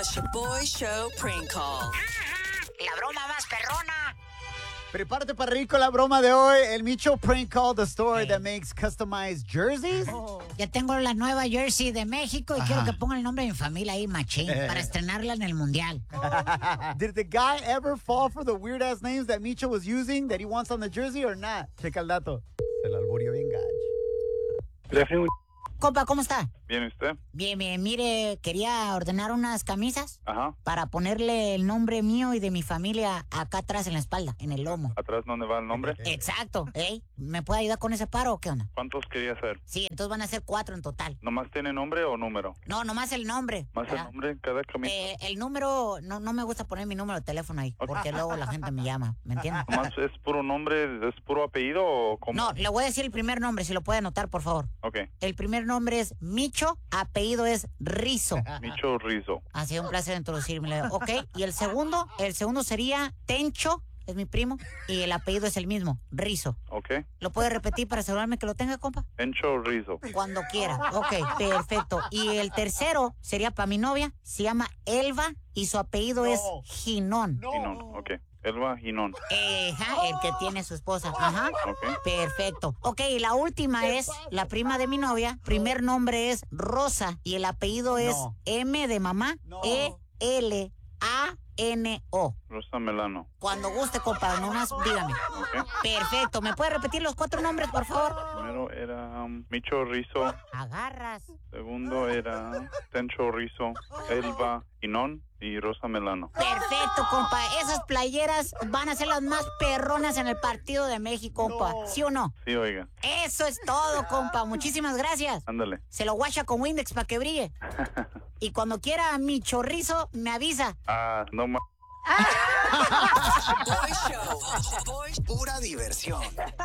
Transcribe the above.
The Shaboy Show prank call. La broma más perrona. Prepárate para reír con la broma de hoy. El Micho Prank Call, the store that makes customized jerseys. Ya tengo la nueva jersey de México y quiero que pongan el nombre de mi familia ahí, machín, para estrenarla en el mundial. Did the guy ever fall for the weird ass names that Micho was using that he wants on the jersey or not? Checa el dato. Se lo alburió bien gacho. Compa, ¿cómo está? ¿Bien usted? Bien, bien. Mire, quería ordenar unas camisas Ajá. para ponerle el nombre mío y de mi familia acá atrás en la espalda, en el lomo. ¿Atrás dónde va el nombre? Exacto. ¿Eh? ¿Me puede ayudar con ese paro o qué onda? ¿Cuántos quería hacer? Sí, entonces van a ser 4 en total. ¿Nomás tiene nombre o número? No, nomás el nombre. ¿Más el nombre en cada camisa? El número, no me gusta poner mi número de teléfono ahí, Ok. porque luego la gente me llama, ¿me entiendes? ¿Nomás es puro nombre, es puro apellido o cómo? No, le voy a decir el primer nombre, si lo puede anotar, por favor. Ok. El primer nombre es Micho, apellido es Rizo. Micho Rizzo. Ha sido un placer introducirme. Ok, y el segundo sería Tencho, es mi primo, y el apellido es el mismo, Rizo. Ok. ¿Lo puede repetir para asegurarme que lo tenga, compa? Encho Rizzo. Cuando quiera. Ok, perfecto. Y el tercero sería para mi novia, se llama Elba y su apellido es Ginón. Ginón. Ok. Elba Ginón. Ajá, el que tiene su esposa. Ajá. Ok. Perfecto. Ok, y la última es la prima de mi novia. Primer nombre es Rosa y el apellido es M de mamá, ELANO. Rosa Melano. Cuando guste, compa, nomás dígame. Ok. Perfecto. ¿Me puede repetir los 4 nombres, por favor? Primero era Micho Rizzo. Agarras. Segundo era Tencho Rizzo. Elba Ginón y Rosa Melano. Perfecto, compa. Esas playeras van a ser las más perronas en el partido de México, compa. ¿Sí o no? Sí, oiga. Eso es todo, compa. Muchísimas gracias. Ándale. Se lo guacha con Windex para que brille. Y cuando quiera mi chorrizo, me avisa. Ah, no más. Shaboy Show. Pura diversión.